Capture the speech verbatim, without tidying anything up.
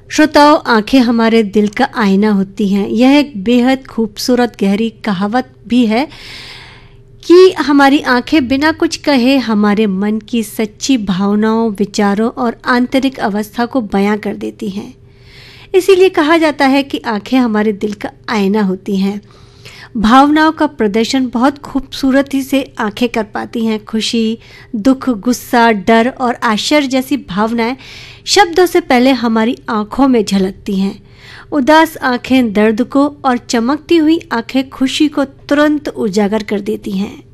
श्रोताओं, आंखें हमारे दिल का आईना होती हैं। यह एक बेहद खूबसूरत गहरी कहावत भी है कि हमारी आंखें बिना कुछ कहे हमारे मन की सच्ची भावनाओं, विचारों और आंतरिक अवस्था को बयां कर देती हैं। इसीलिए कहा जाता है कि आंखें हमारे दिल का आईना होती हैं। भावनाओं का प्रदर्शन बहुत खूबसूरती से आंखें कर पाती हैं। खुशी, दुख, गुस्सा, डर और आश्चर्य जैसी भावनाएं शब्दों से पहले हमारी आंखों में झलकती हैं। उदास आंखें दर्द को और चमकती हुई आंखें खुशी को तुरंत उजागर कर देती हैं।